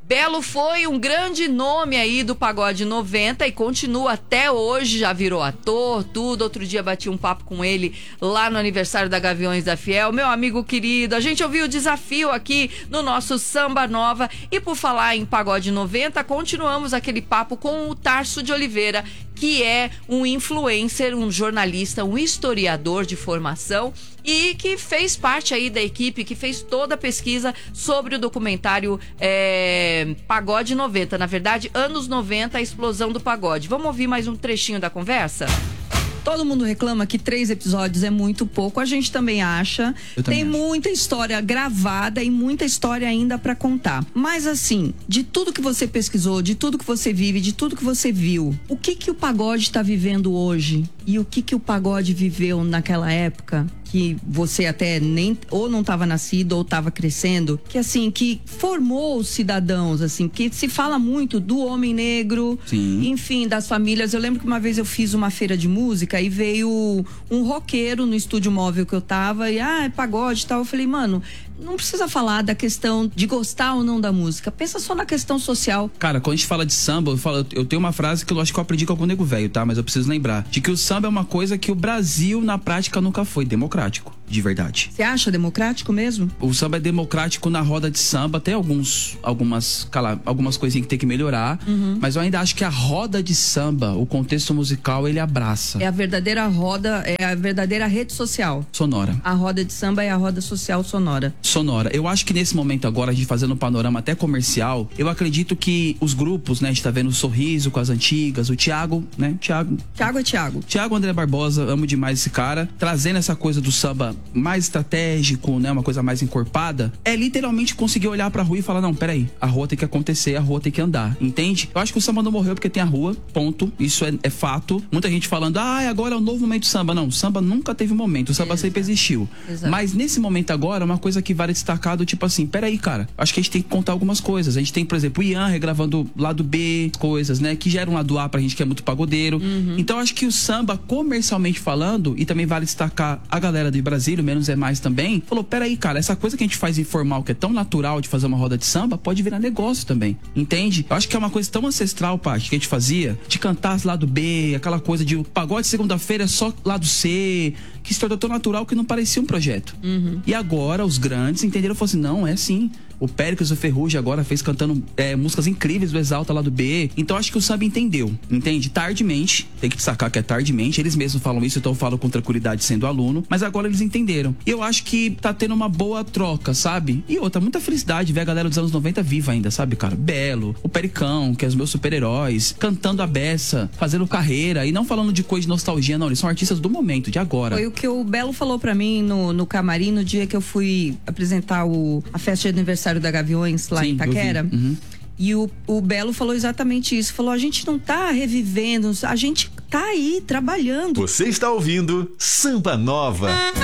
Belo foi um grande nome aí do Pagode 90 e continua até hoje, já virou ator, tudo. Outro dia bati um papo com ele lá no aniversário da Gaviões da Fiel. Meu amigo querido, a gente ouviu o desafio aqui no nosso Samba Nova. E por falar em Pagode 90, continuamos aquele papo com o Tarso de Oliveira, que é um influencer, um jornalista, um historiador de formação e que fez parte aí da equipe, que fez toda a pesquisa sobre o documentário Pagode 90. Na verdade, anos 90, a explosão do pagode. Vamos ouvir mais um trechinho da conversa? Todo mundo reclama que 3 episódios é muito pouco. A gente também acha. Tem muita história gravada e muita história ainda pra contar. Mas assim, de tudo que você pesquisou, de tudo que você vive, de tudo que você viu, o que o pagode tá vivendo hoje? E o que o pagode viveu naquela época? Que você até nem ou não estava nascido ou estava crescendo, que assim, que formou os cidadãos, assim, que se fala muito do homem negro, sim, enfim, das famílias. Eu lembro que uma vez eu fiz uma feira de música e veio um roqueiro no estúdio móvel que eu tava e, é pagode e tal. Eu falei, mano, não precisa falar da questão de gostar ou não da música, pensa só na questão social. Cara, quando a gente fala de samba, eu tenho uma frase que eu acho que eu aprendi com algum nego velho, tá? Mas eu preciso lembrar, de que o samba é uma coisa que o Brasil, na prática, nunca foi democrático, de verdade. Você acha democrático mesmo? O samba é democrático na roda de samba, tem algumas coisinhas que tem que melhorar, mas eu ainda acho que a roda de samba, o contexto musical, ele abraça. É a verdadeira roda, é a verdadeira rede social. Sonora. A roda de samba é a roda social sonora. Eu acho que nesse momento agora, a gente fazendo um panorama até comercial, eu acredito que os grupos, né, a gente tá vendo o Sorriso com as antigas, o Thiago, né? Thiago é Thiago. Thiago André Barbosa, amo demais esse cara, trazendo essa coisa do samba mais estratégico, né, uma coisa mais encorpada, é literalmente conseguir olhar pra rua e falar, não, peraí, a rua tem que acontecer, a rua tem que andar, entende? Eu acho que o samba não morreu porque tem a rua, ponto, isso é fato. Muita gente falando, agora é o novo momento do samba. Não, o samba nunca teve momento, o samba sempre existiu. Exato. Mas nesse momento agora, uma coisa que vale destacar do tipo assim, peraí, cara, acho que a gente tem que contar algumas coisas. A gente tem, por exemplo, o Ian regravando lado B, coisas, né, que geram lado A pra gente que é muito pagodeiro. Então acho que o samba, comercialmente falando, e também vale destacar a galera de Brasília, Menos é Mais também, falou, peraí, cara, essa coisa que a gente faz informal, que é tão natural de fazer uma roda de samba, pode virar negócio também, entende? Eu acho que é uma coisa tão ancestral, Paty, que a gente fazia, de cantar lado B, aquela coisa de o pagode segunda-feira é só lado C, que se tornou tão natural que não parecia um projeto. E agora os grandes entenderam e falaram assim, não, é assim. O Péricles, o Ferrugem agora fez cantando músicas incríveis do Exalta lá do B. Então acho que o samba entendeu, entende? Tardimente, tem que destacar que é tardimente, eles mesmos falam isso, então eu falo com tranquilidade sendo aluno, mas agora eles entenderam. E eu acho que tá tendo uma boa troca, sabe? E outra, muita felicidade ver a galera dos anos 90 viva ainda, sabe, cara? Belo, o Pericão, que é os meus super-heróis, cantando a beça, fazendo carreira, e não falando de coisa de nostalgia, não, eles são artistas do momento, de agora. Foi o que o Belo falou pra mim no camarim, no dia que eu fui apresentar a festa de aniversário da Gaviões lá em Itaquera. E o Belo falou exatamente isso. Falou, a gente não tá revivendo, a gente tá aí trabalhando. Você está ouvindo Samba Nova.